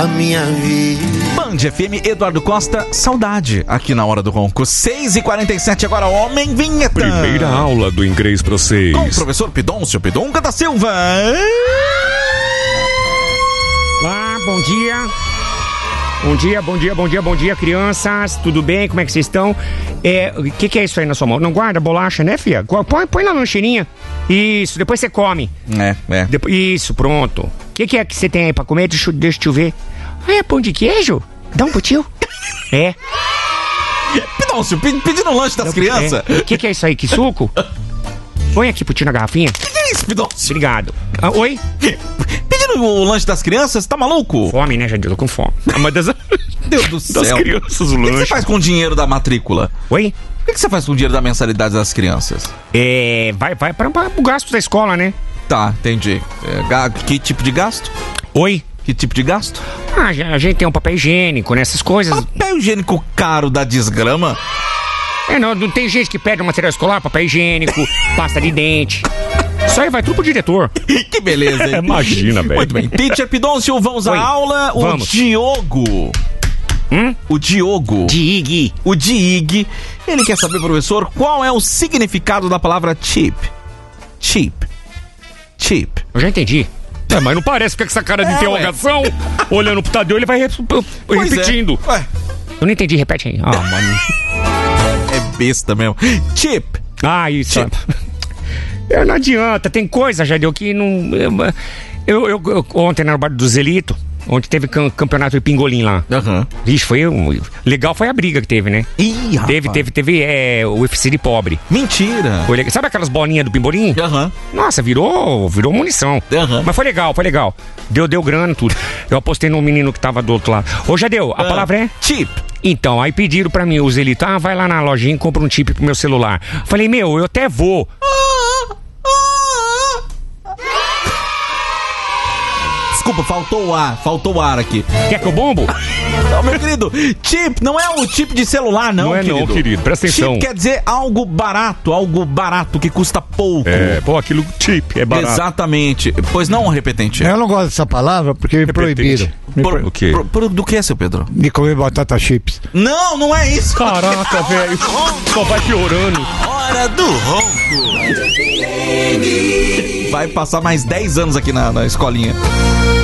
a minha vida. Band FM, Eduardo Costa, saudade aqui na Hora do Ronco. 6h47 agora, Homem Vinheta. Primeira aula do inglês pra vocês. Com o professor Pidoncio Pidonca da Silva. Olá, bom dia. Bom dia, crianças. Tudo bem? Como é que vocês estão? O que é isso aí na sua mão? Não guarda bolacha, né, filha? Põe na lancheirinha. Isso, depois você come. Isso, pronto. O que é que você tem aí pra comer? Deixa eu ver. Ah, é pão de queijo? Dá um pro tio? É. Pidoncio, pedindo lanche das crianças. O que é isso aí? Que suco? Põe aqui pro tio na garrafinha. Que é isso, Pidoncio? Obrigado. Oi? Pedindo o lanche das crianças? Tá maluco? Fome, né, gente? Eu tô com fome. Mas Deus do céu. Das crianças, o O lanche. que você faz com o dinheiro da matrícula? Oi? O que você faz com o dinheiro da mensalidade das crianças? Vai para o gasto da escola, né? Tá, entendi. Que tipo de gasto? Oi? Que tipo de gasto? A gente tem um papel higiênico, né? Essas coisas. Papel higiênico caro da desgrama? Não tem gente que pede um material escolar, papel higiênico, pasta de dente. Isso aí vai tudo pro diretor. Que beleza, hein? Imagina, velho. Muito bem. Teacher Pidoncio, vamos à aula. Vamos. Diogo. O Diogo. Diig. O Diig. Ele quer saber, professor, qual é o significado da palavra cheap? Cheap. Cheap. Eu já entendi. Mas não parece com essa cara de interrogação. Olhando pro Tadeu, ele vai repetindo. Ué. Eu não entendi, repete aí. Mano. É besta mesmo. Cheap. Isso. Cheap. Não adianta, tem coisa, Jadeu, que não... Eu ontem na Bar do Zelito, onde teve campeonato de pingolim lá. Vixe, legal foi a briga que teve, né? Ih, rapaz. Teve o UFC de pobre. Mentira. Sabe aquelas bolinhas do pimbolim? Nossa, virou munição. Mas foi legal. Deu grana, tudo. Eu apostei no menino que tava do outro lado. Ô, Jadeu, a palavra é? Chip. Então, aí pediram pra mim, o Zelito, vai lá na lojinha e compra um chip pro meu celular. Falei, eu até vou. Desculpa, faltou o ar aqui. Quer que eu bombo? Não, meu querido, chip não é o chip de celular, não, querido. Não, querido, presta atenção. Chip quer dizer algo barato, que custa pouco. Aquilo chip é barato. Exatamente. Pois não, repetente. Eu não gosto dessa palavra porque me proibiram. O quê? Do que, seu Pedro? De comer batata chips. Não é isso. Caraca, velho. Só vai piorando. Hora do Ronco. Vai passar mais 10 anos aqui na escolinha.